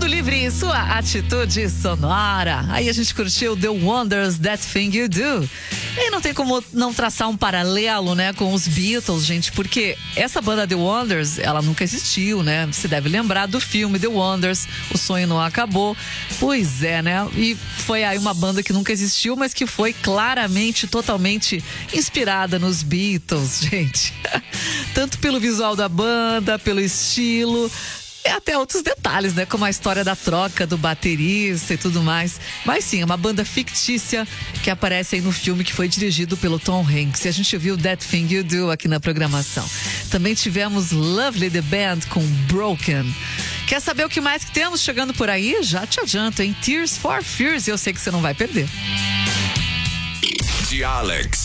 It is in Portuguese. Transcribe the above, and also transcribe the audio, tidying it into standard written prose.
Mundo Livre, sua atitude sonora. Aí a gente curtiu The Wonders, That Thing You Do. E não tem como não traçar um paralelo, né, com os Beatles, gente, porque essa banda The Wonders, ela nunca existiu, né? Você deve lembrar do filme The Wonders, O Sonho Não Acabou. Pois é, né? E foi aí uma banda que nunca existiu, mas que foi claramente, totalmente inspirada nos Beatles, gente. Tanto pelo visual da banda, pelo estilo, e até outros detalhes, né? Como a história da troca do baterista e tudo mais. Mas sim, é uma banda fictícia que aparece aí no filme que foi dirigido pelo Tom Hanks. E a gente viu That Thing You Do aqui na programação. Também tivemos Lovely The Band com Broken. Quer saber o que mais que temos chegando por aí? Já te adianto, hein? Tears for Fears, e eu sei que você não vai perder. The Alex